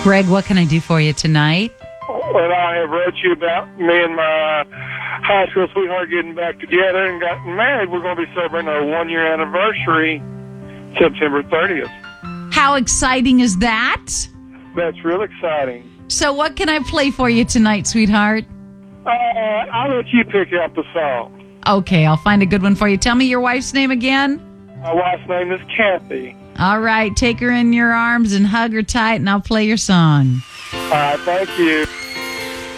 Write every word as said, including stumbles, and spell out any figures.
Greg, what can I do for you tonight? Well, I have wrote you about me and my high school sweetheart getting back together and gotten married. We're going to be celebrating our one-year anniversary September thirtieth. How exciting is that? That's real exciting. So what can I play for you tonight, sweetheart? Uh, I'll let you pick out the song. Okay, I'll find a good one for you. Tell me your wife's name again. My wife's name is Kathy. All right, take her in your arms and hug her tight, and I'll play your song. All right, thank you.